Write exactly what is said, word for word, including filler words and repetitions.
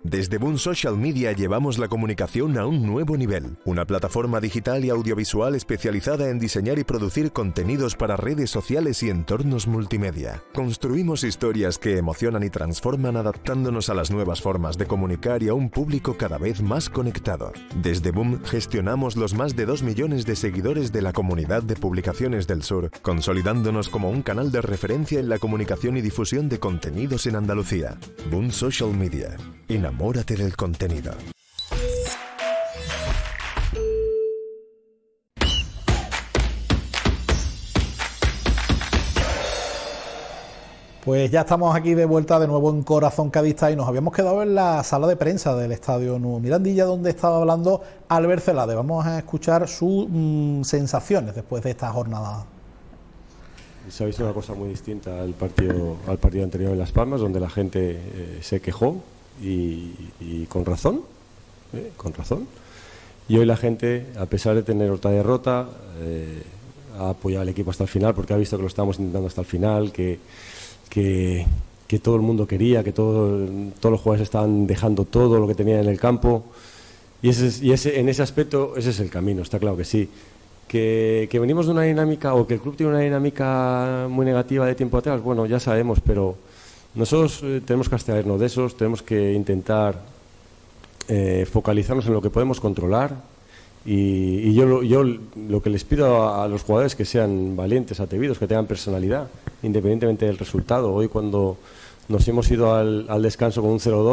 Desde Boom Social Media llevamos la comunicación a un nuevo nivel. Una plataforma digital y audiovisual especializada en diseñar y producir contenidos para redes sociales y entornos multimedia. Construimos historias que emocionan y transforman adaptándonos a las nuevas formas de comunicar y a un público cada vez más conectado. Desde Boom gestionamos los más de dos millones de seguidores de la comunidad de publicaciones del sur, consolidándonos como un canal de referencia en la comunicación y difusión de contenidos en Andalucía. Boom Social Media. Enamórate del contenido. Pues ya estamos aquí de vuelta de nuevo en Corazón Cadista y nos habíamos quedado en la sala de prensa del Estadio Nuevo Mirandilla, donde estaba hablando Albert Celade. Vamos a escuchar sus mmm, sensaciones después de esta jornada. Se ha visto una cosa muy distinta al partido, al partido anterior en Las Palmas, donde la gente eh, se quejó y, y con razón, eh, con razón. Y hoy la gente, a pesar de tener otra derrota, eh, ha apoyado al equipo hasta el final, porque ha visto que lo estábamos intentando hasta el final, que, que, que todo el mundo quería, que todo, todos los jugadores estaban dejando todo lo que tenían en el campo. Y, ese, es, y ese, en ese aspecto, ese es el camino, está claro que sí. Que, que venimos de una dinámica, o que el club tiene una dinámica muy negativa de tiempo atrás, bueno, ya sabemos, pero nosotros eh, tenemos que abstraernos de esos, tenemos que intentar eh, focalizarnos en lo que podemos controlar y, y yo, yo lo que les pido a, a los jugadores es que sean valientes, atrevidos, que tengan personalidad, independientemente del resultado. Hoy cuando nos hemos ido al, al descanso con un cero dos,